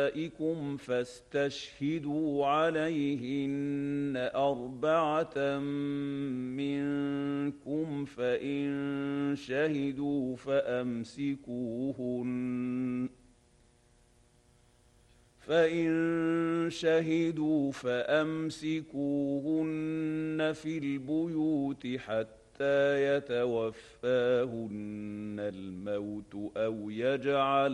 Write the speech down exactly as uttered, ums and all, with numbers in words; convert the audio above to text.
نِسَائِكُمْ فَاسْتَشْهِدُوا عَلَيْهِنَّ أَرْبَعَةً مِّنكُمْ فَإِن شَهِدُوا فَأَمْسِكُوهُنَّ فَإِن شَهِدُوا فَأَمْسِكُوهُنَّ فِي الْبُيُوتِ حَتَّىٰ يَتَوَفَّاهُنَّ الْمَوْتُ أَوْ يَجْعَلَ